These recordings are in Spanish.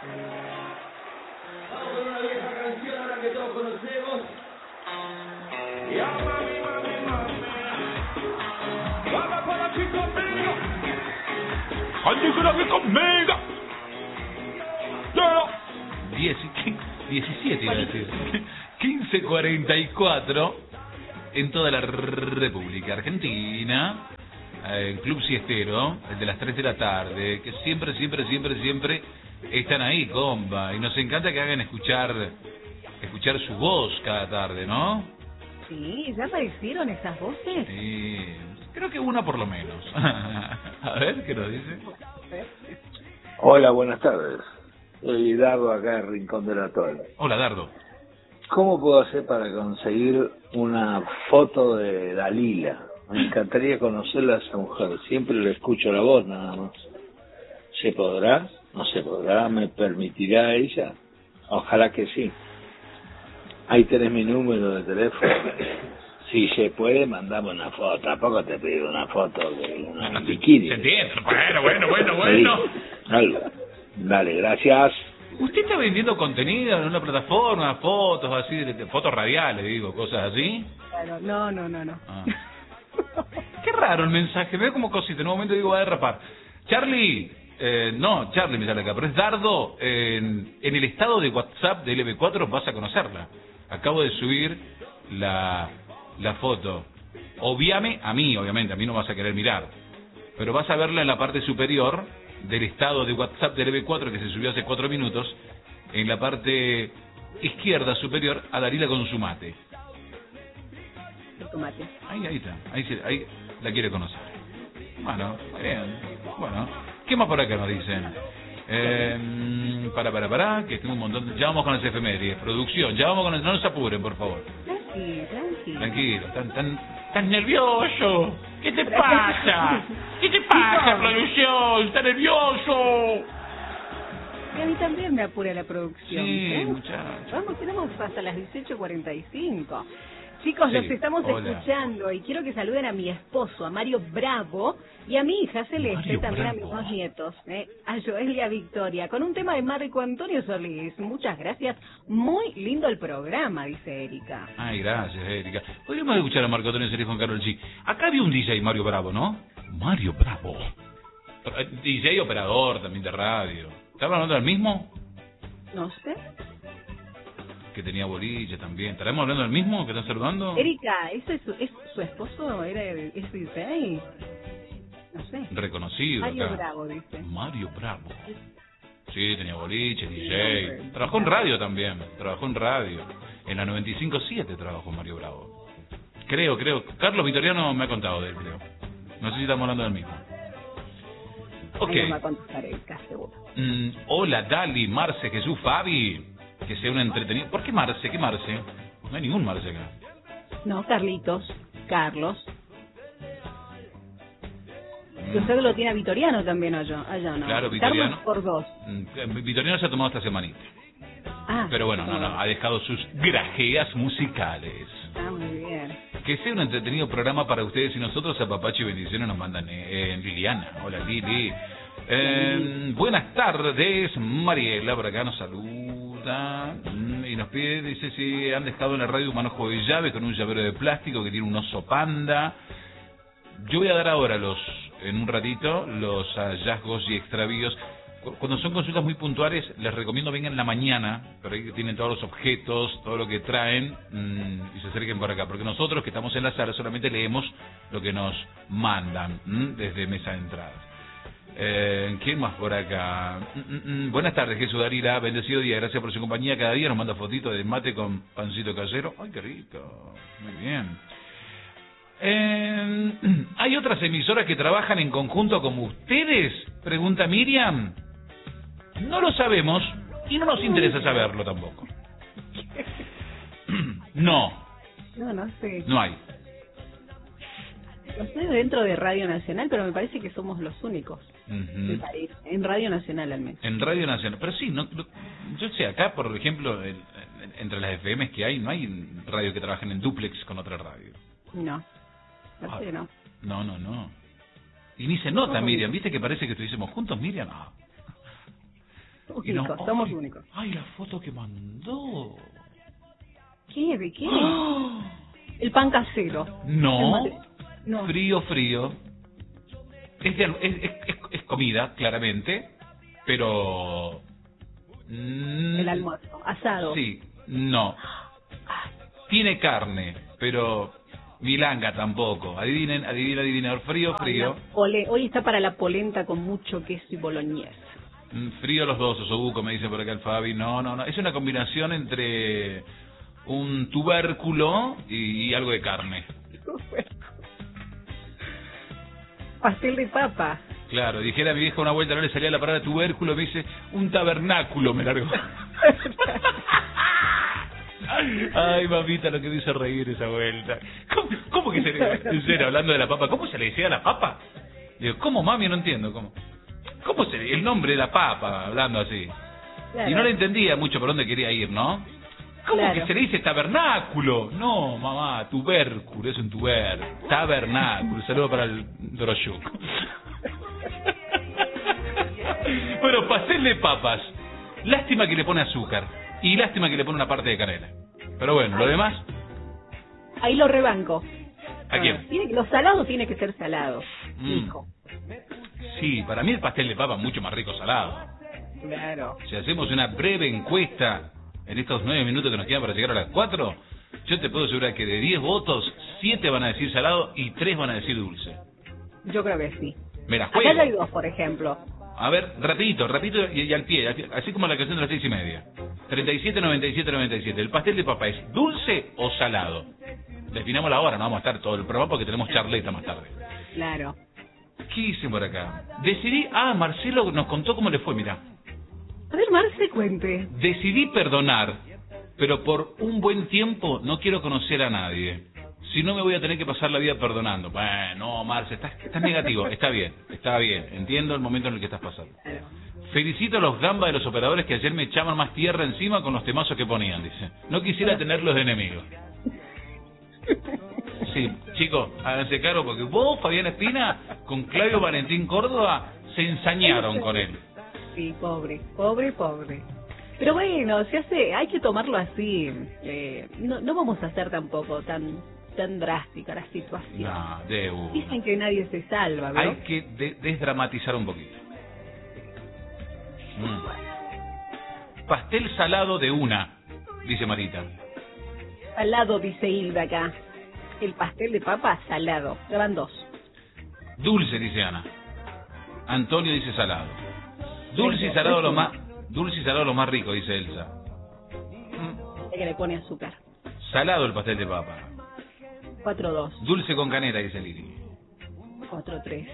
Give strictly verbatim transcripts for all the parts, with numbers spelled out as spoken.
Vamos con una vieja canción ahora que todos conocemos. Ya mami, mami, mami. Vamos para aquí conmigo. Aquí conmigo. diecisiete iba a decir. quince cuarenta y cuatro en toda la República Argentina. El Club Siestero, el de las tres de la tarde, que siempre, siempre, siempre, siempre están ahí, compa. Y nos encanta que hagan escuchar escuchar su voz cada tarde, ¿no? Sí, ¿ya aparecieron esas voces? Sí, creo que una por lo menos. A ver, ¿qué nos dice? Hola, buenas tardes. Soy Dardo acá en Rincón de la Torre. Hola, Dardo. ¿Cómo puedo hacer para conseguir una foto de Dalila? Me encantaría conocerla a esa mujer. Siempre le escucho la voz nada más. ¿Se podrá? ¿No se podrá? ¿Me permitirá ella? Ojalá que sí. Ahí tenés mi número de teléfono. Si se puede, mandame una foto. Tampoco te pido una foto de una bikini. Se entiende. Bueno, bueno, bueno, bueno. Algo. Dale, gracias. ¿Usted está vendiendo contenido en una plataforma, fotos así, de, fotos radiales, digo, cosas así? Claro, no, no, no, no. Ah. Qué raro el mensaje, me veo como cosita, en un momento digo, va a derrapar. Charlie, eh, no, Charlie me sale acá, pero es Dardo, en, en el estado de WhatsApp de L B cuatro vas a conocerla. Acabo de subir la, la foto. Obviame a mí, obviamente, a mí no vas a querer mirar, pero vas a verla en la parte superior del estado de WhatsApp de L B cuatro que se subió hace cuatro minutos, en la parte izquierda superior, a Dalila con su mate. Tomate. Ahí, ahí está, ahí, sí, ahí la quiere conocer. Bueno, bien, bueno. ¿Qué más por acá nos dicen? Eh, para, para, para, que tengo un montón de... Ya vamos con las efemérides, producción, ya vamos con el... No nos apuren, por favor. Tranquilo, tranquilo. Tranquilo, tan, tan, tan nervioso. ¿Qué te pasa? ¿Qué te pasa, producción? ¿Está nervioso? Y a mí también me apura la producción. Sí, ¿eh? muchachos. Vamos, tenemos hasta las dieciocho cuarenta y cinco. Chicos, Sí, los estamos hola. escuchando y quiero que saluden a mi esposo, a Mario Bravo, y a mi hija Celeste, Mario también Bravo. a mis dos nietos, ¿eh? A Joel y a Victoria, con un tema de Marco Antonio Solís. Muchas gracias, muy lindo el programa, dice Erika. Ay, gracias, Erika. Podríamos escuchar a Marco Antonio Solís con Karol G. Acá había un D J, Mario Bravo, ¿no? Mario Bravo. D J operador también de radio. ¿Estaba hablando del mismo? No sé. Que tenía boliche también. ¿Estaremos hablando del mismo que están saludando? Erika, ¿ese es su, es su esposo? ¿Era el, es D J? No sé. Reconocido Mario acá. Bravo, dice. Mario Bravo. Sí, tenía boliche, D J. Trabajó en radio también. Trabajó en radio. En la noventa y cinco punto siete trabajó Mario Bravo. Creo, creo. Carlos Vitoriano me ha contado de él, creo. No sé si estamos hablando del mismo. Ok. Ahí nos va a contestar Erika, seguro. Mm, hola, Dali, Marce, Jesús, Fabi. Que sea un entretenido. ¿Por qué Marce? ¿Qué Marce? No hay ningún Marce acá. No, Carlitos, Carlos. Mm. Usted lo tiene a Vitoriano también allá, allá ¿no? Claro, Vitoriano. Carlos por dos. Mm, Vitoriano se ha tomado esta semanita. Ah, Pero bueno, no, no, ha dejado sus grajeas musicales. Ah, muy bien. Que sea un entretenido programa para ustedes y nosotros. A Papacho y bendiciones nos mandan eh, Liliana. Hola, Lili. Eh, buenas tardes, Mariela, por acá nos saluda mm, y nos pide, dice si han dejado en la radio un manojo de llave con un llavero de plástico que tiene un oso panda. Yo voy a dar ahora los, en un ratito, los hallazgos y extravíos. Cuando son consultas muy puntuales, les recomiendo vengan en la mañana, pero ahí tienen todos los objetos, todo lo que traen, mmm, y se acerquen por acá, porque nosotros que estamos en la sala solamente leemos lo que nos mandan mmm, desde mesa de entradas. Eh, ¿Quién más por acá? Mm, mm, mm. Buenas tardes, Jesús Darila, bendecido día, gracias por su compañía. Cada día nos manda fotitos de mate con pancito casero. ¡Ay, qué rico! Muy bien. Eh, ¿Hay otras emisoras que trabajan en conjunto como ustedes? Pregunta Miriam. No lo sabemos y no nos interesa saberlo tampoco. No. No, no sé. No hay. No sé dentro de Radio Nacional, pero me parece que somos los únicos. Uh-huh. Me parece. En Radio Nacional al menos. En Radio Nacional. Pero sí, no, no, yo sé, acá, por ejemplo, el, entre las F Ms que hay, no hay radio que trabajen en duplex con otra radio. No. No sé, no. No, no, no. Y ni se nota, Miriam. ¿Viste que parece que estuviésemos juntos, Miriam? No. Únicos, no, somos ay, únicos. Ay, la foto que mandó. ¿Qué? ¿De qué? ¡Ah! El pan casero. No, El mate- no. frío, frío. Es, de- es, es, es- es comida, claramente, pero... mm, El almuerzo, asado. Sí, no. Tiene carne, pero milanga tampoco. Adivinen, adivinen, adivinen. Frío, frío. La pole- Hoy está para la polenta con mucho queso y boloñés. Mm, Frío los dos, osobuco, me dice por acá el Fabi. No, no, no. Es una combinación entre un tubérculo y, y algo de carne. Pastel de papa. Claro, dijera a mi vieja una vuelta, no le salía la palabra tubérculo, me dice un tabernáculo, me largó. Ay, mamita, lo que me hizo reír esa vuelta. ¿Cómo, cómo que se le... En serio, hablando de la papa, ¿cómo se le decía a la papa? Digo, ¿cómo, mami? No entiendo, ¿cómo? ¿Cómo se le... el nombre de la papa, hablando así? Claro. Y no le entendía mucho por dónde quería ir, ¿no? ¿Cómo Claro. que se le dice tabernáculo? No, mamá, tubérculo, es un tubérculo. Tabernáculo, saludo para el Doroshuk. Bueno, pastel de papas. Lástima que le pone azúcar. Y lástima que le pone una parte de canela. Pero bueno, lo demás, Ahí lo rebanco. ¿a quién? Tiene que- Los salados tiene que ser salados. Mm. Hijo. Sí, para mí el pastel de papa es mucho más rico salado. Claro. Si hacemos una breve encuesta en estos nueve minutos que nos quedan para llegar a las cuatro, yo te puedo asegurar que de diez votos, siete van a decir salado y tres van a decir dulce. Yo creo que sí. Me la Acá ya hay juego. dos, por ejemplo. A ver, rapidito, rapidito y, y al pie, al pie, así como la canción de las seis y media. treinta y siete, noventa y siete, noventa y siete. ¿El pastel de papa es dulce o salado? Definamos la hora, no vamos a estar todo el programa porque tenemos charleta más tarde. Claro. ¿Qué hice por acá? Decidí, ah, Marcelo nos contó cómo le fue, mirá. A ver, Marce, cuente. Decidí perdonar, pero por un buen tiempo no quiero conocer a nadie. Si no, me voy a tener que pasar la vida perdonando. Bueno, no, Marce, estás, estás negativo. Está bien, está bien. Entiendo el momento en el que estás pasando. Claro. Felicito a los gambas de los operadores que ayer me echaban más tierra encima con los temazos que ponían, dice. No quisiera tenerlos de enemigos. Sí, chicos, háganse cargo porque vos, Fabián Espina, con Claudio Valentín Córdoba, se ensañaron con él. Sí, pobre, pobre, pobre. Pero bueno, se hace, hay que tomarlo así. Eh, no, no vamos a hacer tampoco tan tan drástica la situación. No, de una. Dicen que nadie se salva, ¿no? Hay que de- desdramatizar un poquito. Mm. Pastel salado de una, dice Marita. Salado, dice Hilda acá. El pastel de papa, salado. Ya van dos. Dulce, dice Ana. Antonio dice salado. Dulce y salado lo más, dulce y salado lo más rico, dice Elsa. Mm. Que le pone azúcar. Salado el pastel de papa. cuatro dos. Dulce con canela, dice Lili. cuatro tres.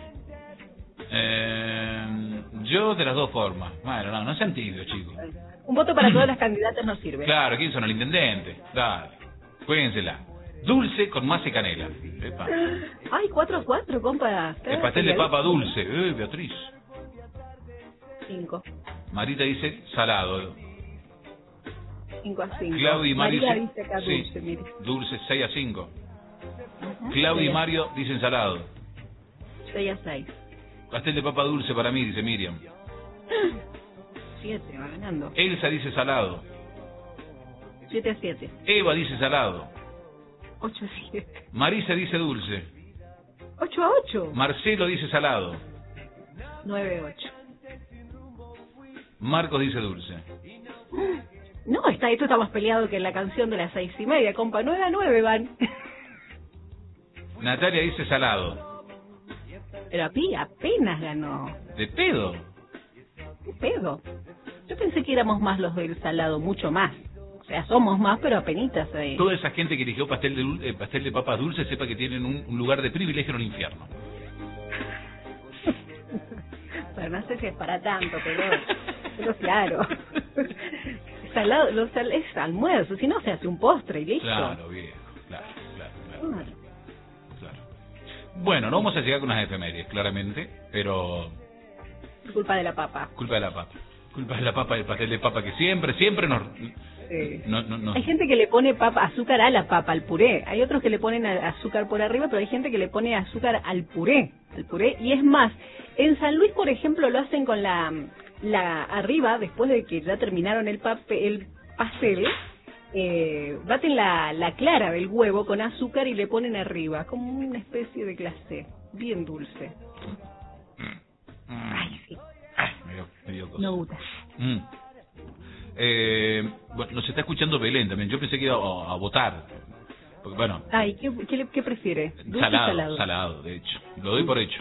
Eh, yo de las dos formas. Bueno, no, no sean tibios, chicos. Un voto para todas las candidatas no sirve. Claro, ¿quién son? El intendente. Dale, jueguensela. Dulce con masa y canela. Epa. Ay, cuatro cuatro, compa. El pastel de papa dulce. Eh, Beatriz. cinco. Marita dice salado. cinco a cinco. Claudia y Mario María dice- dice acá sí, dulce, mire. dulce seis a cinco. Ajá. Claudia y seis a- Mario dicen salado. seis a seis. Pastel de papa dulce para mí, dice Miriam. siete, va ganando. Elsa dice salado. siete a siete. Eva dice salado. ocho a siete. Marisa dice dulce. ocho a ocho. Marcelo dice salado. nueve a ocho. Marcos dice dulce. No, está, esto está más peleado que en la canción de las seis y media, compa. nueve a nueve van. Natalia dice salado. Pero a Pi apenas ganó. ¿De pedo? ¿Qué pedo? Yo pensé que éramos más los del salado, mucho más. O sea, somos más, pero apenitas ahí. Toda esa gente que eligió pastel de, dul- eh, pastel de papas dulces sepa que tienen un, un lugar de privilegio en el infierno. Pero no sé si es para tanto, pero, pero claro. Salado, lo sal, es almuerzo, si no se hace un postre y listo. Claro, viejo. Claro, claro, claro. Claro. claro. Bueno, no vamos a llegar con unas efemérides, claramente, pero Culpa de la papa. culpa de la papa. Culpa de la papa, del pastel de papa que siempre, siempre nos... Sí. no- no- nos- Hay gente que le pone papa, azúcar a la papa, al puré. Hay otros que le ponen a- azúcar por arriba, pero hay gente que le pone azúcar al puré, al puré. Y es más, en San Luis, por ejemplo, lo hacen con la la arriba, después de que ya terminaron el, pape, el pastel, eh, baten la, la clara del huevo con azúcar y le ponen arriba, como una especie de glacé, bien dulce. Ay, sí. Ay, me dio, me dio cosa. No gusta. Mm. Eh, bueno, nos está escuchando Belén también. Yo pensé que iba a, a votar. Porque, bueno, Ay, ¿qué, qué, le- qué prefiere? ¿Dulce o salado, salado? salado, de hecho. Lo doy por hecho.